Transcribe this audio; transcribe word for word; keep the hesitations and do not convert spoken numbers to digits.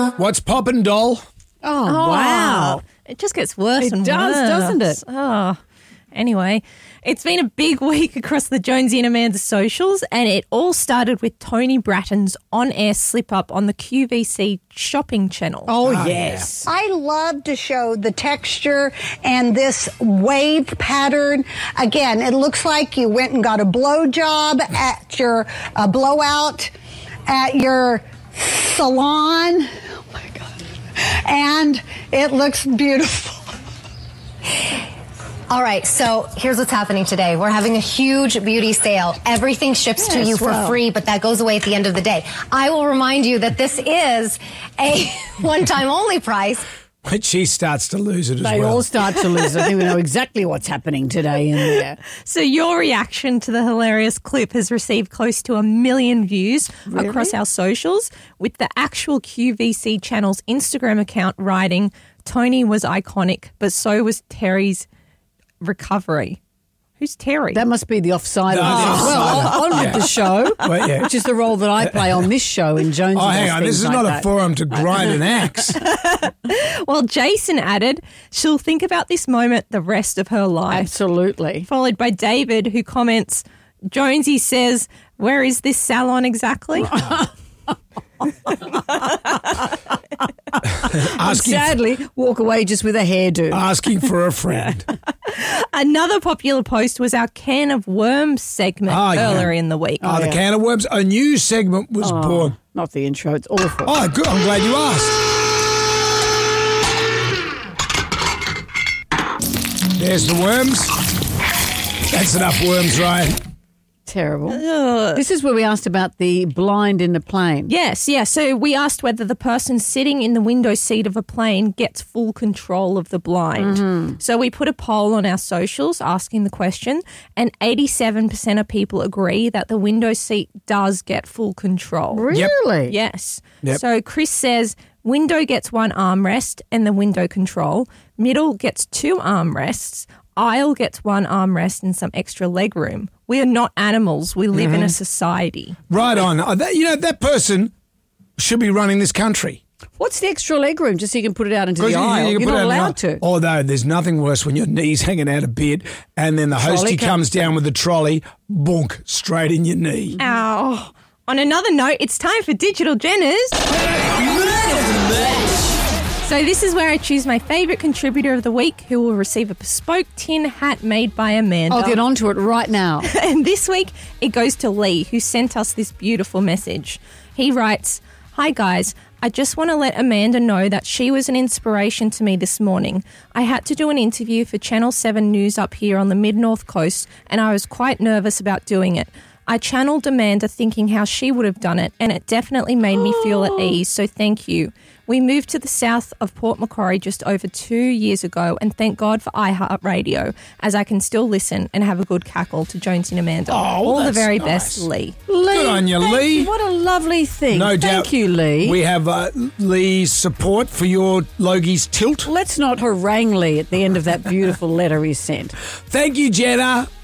What's poppin', doll? Oh, oh, wow. It just gets worse it and does, worse. doesn't it? Oh. Anyway, it's been a big week across the Jonesy and Amanda socials, and it all started with Tony Bratton's on-air slip-up on the Q V C shopping channel. Oh, oh yes. Yeah. I love to show the texture and this wave pattern. Again, it looks like you went and got a blowjob at your uh, blowout at your salon. Oh, my God. And it looks beautiful. All right, so here's what's happening today. We're having a huge beauty sale. Everything ships yes, to you for well. free, but that goes away at the end of the day. I will remind you that this is a one-time only price. But she starts to lose it as they well. They all start to lose it. I think we know exactly what's happening today in there. So your reaction to the hilarious clip has received close to a million views really? across our socials, with the actual Q V C channel's Instagram account writing, "Tony was iconic, but so was Terry's recovery." Who's Terry? That must be the offside. No, oh. Well, on, on yeah. with the show, well, yeah. which is the role that I play on this show in Jonesy. Oh, hang on. This is like not that. a forum to grind an axe. Well, Jason added, she'll think about this moment the rest of her life. Absolutely. Followed by David, who comments, Jonesy says, where is this salon exactly? Sadly, walk away just with a hairdo. Asking for a friend. Another popular post was our can of worms segment oh, earlier yeah. in the week. Oh, oh the yeah. can of worms. A new segment was oh, born. Not the intro. It's awful. Oh, good. I'm glad you asked. There's the worms. That's enough worms, Ryan. Terrible. Ugh. This is where we asked about the blind in the plane. Yes, yeah. So we asked whether the person sitting in the window seat of a plane gets full control of the blind. Mm-hmm. So we put a poll on our socials asking the question, and eighty-seven percent of people agree that the window seat does get full control. Really? Yep. Yes. Yep. So Chris says window gets one armrest and the window control. Middle gets two armrests. Aisle gets one armrest and some extra leg room. We are not animals. We live mm-hmm. in a society. Right on. Uh, that, you know, that person should be running this country. What's the extra leg room? Just so you can put it out into the you, aisle. You You're not allowed to. Although there's nothing worse when your knee's hanging out a bit and then the hostie comes down with the trolley, bonk, straight in your knee. Ow. On another note, it's time for Digital Jenners. So this is where I choose my favourite contributor of the week, who will receive a bespoke tin hat made by Amanda. I'll get onto it right now. And this week it goes to Lee, who sent us this beautiful message. He writes, "Hi guys, I just want to let Amanda know that she was an inspiration to me this morning. I had to do an interview for Channel seven News up here on the mid-north coast, and I was quite nervous about doing it. I channeled Amanda thinking how she would have done it, and it definitely made me feel at ease, so thank you. We moved to the south of Port Macquarie just over two years ago, and thank God for iHeartRadio, as I can still listen and have a good cackle to Jonesy and Amanda. Oh, all the very nice. best, Lee." Lee, good on you, Lee. You. What a lovely thing. No thank doubt. you, Lee. We have uh, Lee's support for your Logie's tilt. Let's not harangue Lee at the end of that beautiful letter he sent. Thank you, Jenna.